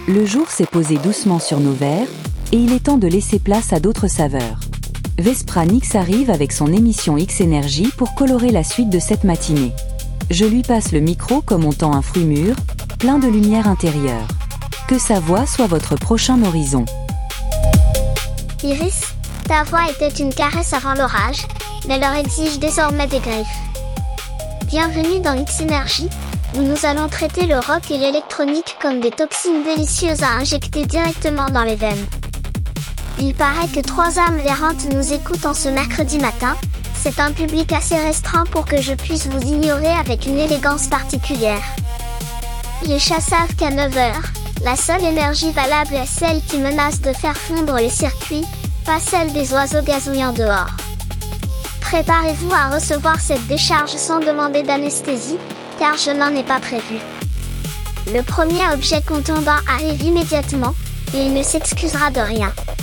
Le jour s'est posé doucement sur nos verres, et il est temps de laisser place à d'autres saveurs. Vespra Nix arrive avec son émission X-Énergie pour colorer la suite de cette matinée. Je lui passe le micro comme on tend un fruit mûr, plein de lumière intérieure. Que sa voix soit votre prochain horizon. Iris, ta voix était une caresse avant l'orage, mais leur exige désormais des griffes. Bienvenue dans X-Énergie, où nous allons traiter le rock et l'électronique comme des toxines délicieuses à injecter directement dans les veines. Il paraît que 3 âmes errantes nous écoutent en ce mercredi matin. C'est un public assez restreint pour que je puisse vous ignorer avec une élégance particulière. Les chats savent qu'à 9h, la seule énergie valable est celle qui menace de faire fondre les circuits, pas celle des oiseaux gazouillant dehors. Préparez-vous à recevoir cette décharge sans demander d'anesthésie, car je n'en ai pas prévu. Le premier objet contondant arrive immédiatement, et il ne s'excusera de rien.